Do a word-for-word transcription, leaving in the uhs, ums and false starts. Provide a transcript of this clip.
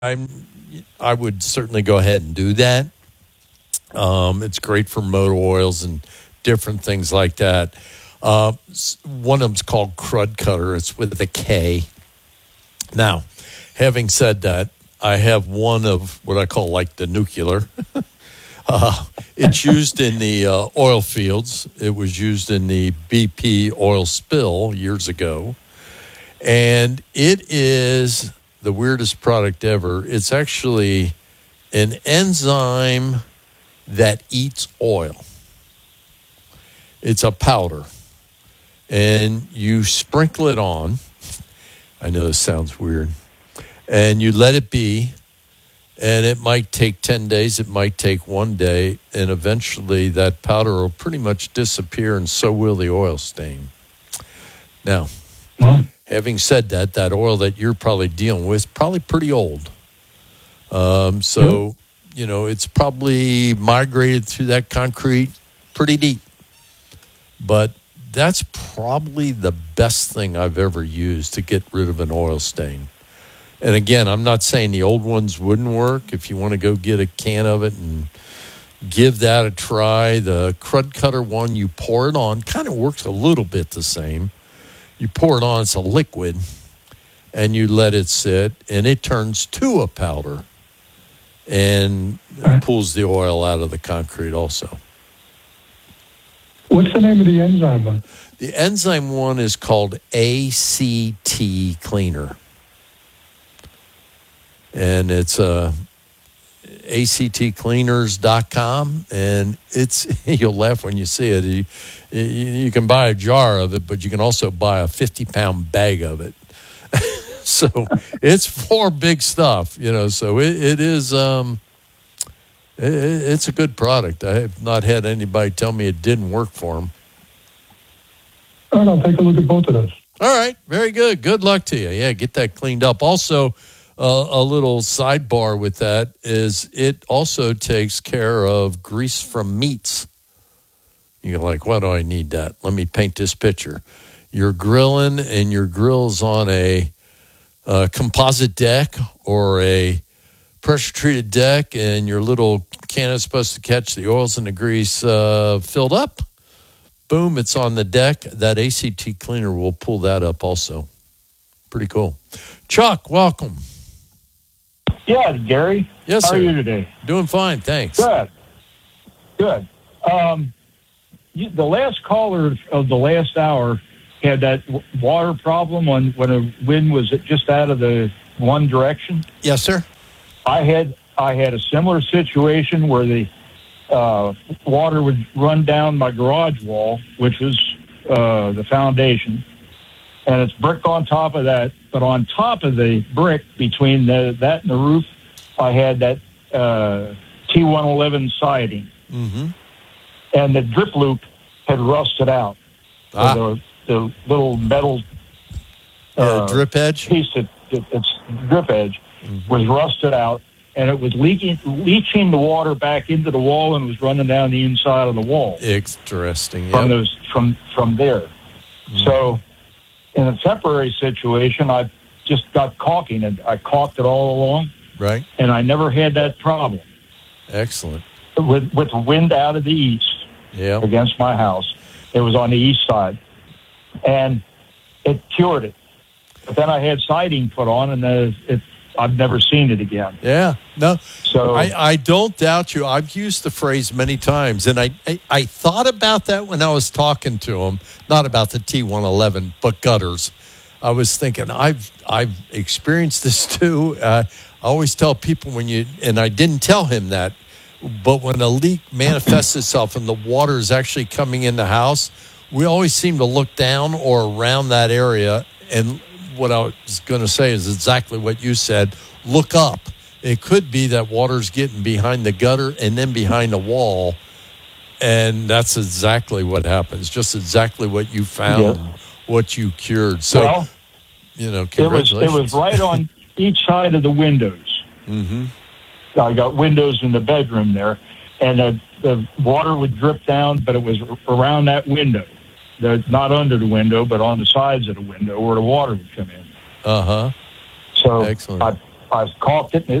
I'm, I would certainly go ahead and do that. Um, it's great for motor oils and different things like that. Uh, one of them's called Crud Cutter. It's with a K. Now, having said that, I have one of what I call like the nuclear. uh, it's used in the uh, oil fields. It was used in the B P oil spill years ago. And it is the weirdest product ever. It's actually an enzyme that eats oil. It's a powder. And you sprinkle it on. I know this sounds weird. And you let it be. And it might take ten days. It might take one day. And eventually that powder will pretty much disappear, and so will the oil stain. Now, well, having said that, that oil that you're probably dealing with is probably pretty old. Um, so, you know, it's probably migrated through that concrete pretty deep. But that's probably the best thing I've ever used to get rid of an oil stain. And again, I'm not saying the old ones wouldn't work. If you want to go get a can of it and give that a try, the Crud Cutter one, you pour it on. Kind of works a little bit the same. You pour it on, it's a liquid, and you let it sit, and it turns to a powder and pulls the oil out of the concrete also. What's the name of the enzyme one? The enzyme one is called A C T Cleaner. And it's uh, A C T cleaners dot com, and it's you'll laugh when you see it. You, you, you can buy a jar of it, but you can also buy a fifty-pound bag of it. So it's for big stuff, you know. So it, it is um, it, it's a good product. I have not had anybody tell me it didn't work for them. All right, I'll take a look at both of those. All right, very good. Good luck to you. Yeah, get that cleaned up. Also, Uh, a little sidebar with that is it also takes care of grease from meats. You're like, why do I need that? Let me paint this picture. You're grilling and your grill's on a, a composite deck or a pressure-treated deck, and your little can is supposed to catch the oils and the grease uh, filled up. Boom, it's on the deck. That A C T cleaner will pull that up also. Pretty cool. Chuck, welcome. Yeah, Gary. Yes, How sir. are you today? Doing fine, thanks. Good. Good. Um, you, the last caller of the last hour had that w- water problem when, when a wind was just out of the one direction. Yes, sir. I had I had a similar situation where the uh, water would run down my garage wall, which was uh, the foundation, and it's brick on top of that. But on top of the brick, between the, that and the roof, I had that uh, T one eleven siding. Mm-hmm. And the drip loop had rusted out. Ah. So the, the little metal uh, uh, drip edge piece, that, that, it's drip edge, mm-hmm. was rusted out, and it was leaking, leaching the water back into the wall and was running down the inside of the wall. Interesting. Yep. From those from from there. Mm-hmm. So in a temporary situation, I just got caulking, and I caulked it all along. Right. And I never had that problem. Excellent. With with wind out of the east yeah. against my house. It was on the east side. And it cured it. But then I had siding put on, and uh, it, I've never seen it again. Yeah. No. So I, I don't doubt you. I've used the phrase many times, and I, I, I thought about that when I was talking to him, not about the T one eleven, but gutters. I was thinking, I've I've experienced this too. Uh, I always tell people when you, and I didn't tell him that, but when a leak manifests itself and the water is actually coming in the house, we always seem to look down or around that area. And what I was going to say is exactly what you said. Look up. It could be that water's getting behind the gutter and then behind the wall. And that's exactly what happens. Just exactly what you found, yeah. and what you cured. So, well, you know, it was, congratulations. it was right on each side of the windows. Mm-hmm. I got windows in the bedroom there, and the, the water would drip down, but it was around that window. The, not under the window, but on the sides of the window where the water would come in. Uh-huh. So Excellent. I I caulked it, and it